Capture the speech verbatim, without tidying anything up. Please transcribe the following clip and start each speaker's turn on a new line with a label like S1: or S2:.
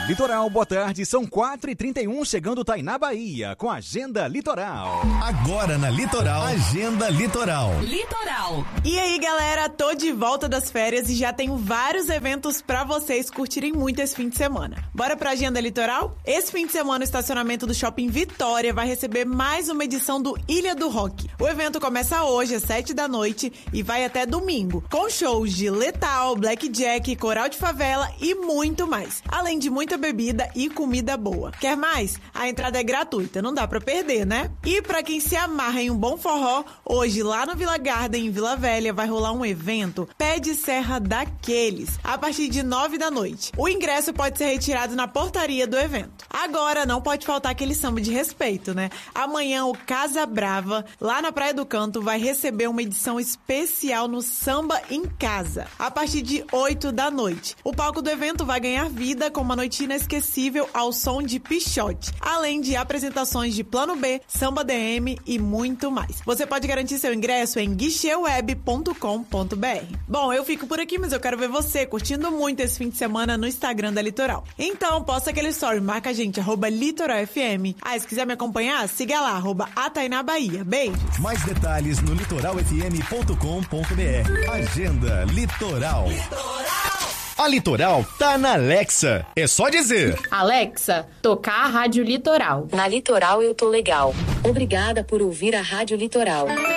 S1: Litoral, boa tarde, são quatro e trinta e um, chegando Tainá Bahia, com a Agenda Litoral.
S2: Agora na Litoral, Agenda Litoral.
S3: Litoral.
S4: E aí, galera, tô de volta das férias e já tenho vários eventos pra vocês curtirem muito esse fim de semana. Bora pra Agenda Litoral? Esse fim de semana, o estacionamento do Shopping Vitória vai receber mais uma edição do Ilha do Rock. O evento começa hoje, às sete da noite, e vai até domingo, com shows de Letal, Blackjack, Coral de Favela e muito mais. Além de muita bebida e comida boa. Quer mais? A entrada é gratuita, não dá pra perder, né? E pra quem se amarra em um bom forró, hoje lá no Vila Garden, em Vila Velha, vai rolar um evento Pé de Serra daqueles, a partir de nove da noite. O ingresso pode ser retirado na portaria do evento. Agora, não pode faltar aquele samba de respeito, né? Amanhã, o Casa Brava, lá na Praia do Canto, vai receber uma edição especial no Samba em Casa, a partir de oito da noite. O palco do evento vai ganhar vida com uma noite inesquecível ao som de Pichote, além de apresentações de Plano B, Samba D M e muito mais. Você pode garantir seu ingresso em guichê web ponto com ponto b r. Bom, eu fico por aqui, mas eu quero ver você curtindo muito esse fim de semana no Instagram da Litoral. Então, posta aquele story, marca a gente, arroba Litoral F M. Ah, e se quiser me acompanhar, siga lá, arroba Tainá Bahia. Beijos!
S2: Mais detalhes no litoral f m ponto com ponto b r. Agenda Litoral. Litoral. A Litoral tá na Alexa. É só dizer:
S5: Alexa, tocar a Rádio Litoral.
S6: Na Litoral eu tô legal. Obrigada por ouvir a Rádio Litoral.